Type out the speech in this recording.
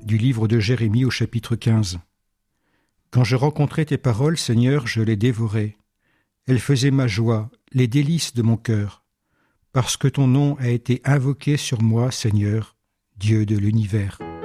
du livre de Jérémie au chapitre 15. Quand je rencontrais tes paroles, Seigneur, je les dévorais. Elles faisaient ma joie, les délices de mon cœur, parce que ton nom a été invoqué sur moi, Seigneur, Dieu de l'univers.